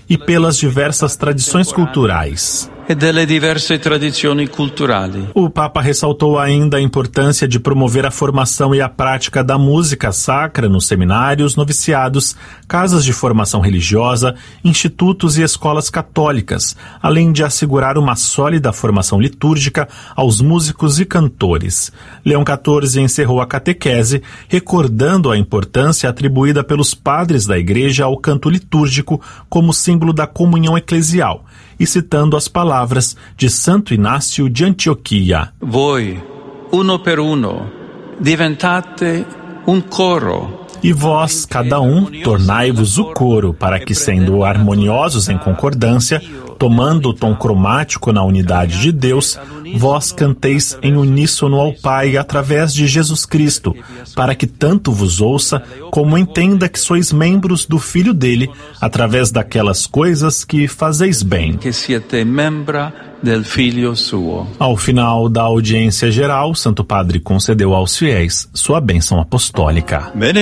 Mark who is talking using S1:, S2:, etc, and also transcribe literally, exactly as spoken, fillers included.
S1: e pelas diversas tradições culturais.
S2: E delle diverse tradizioni culturali.
S1: O Papa ressaltou ainda a importância de promover a formação e a prática da música sacra nos seminários, noviciados, casas de formação religiosa, institutos e escolas católicas, além de assegurar uma sólida formação litúrgica aos músicos e cantores. Leão quatorze encerrou a catequese, recordando a importância atribuída pelos padres da Igreja ao canto litúrgico como símbolo da comunhão eclesial, e citando as palavras de Santo Inácio de Antioquia.
S2: Voi, uno per uno, diventate um coro.
S1: E vós, cada um, tornai-vos o coro, para que, sendo harmoniosos em concordância, tomando o tom cromático na unidade de Deus, vós canteis em uníssono ao Pai através de Jesus Cristo, para que tanto vos ouça como entenda que sois membros do Filho dele, através daquelas coisas que fazeis bem.
S2: Que siete membra del Figlio suo.
S1: Ao final da audiência geral, Santo Padre concedeu aos fiéis sua bênção apostólica.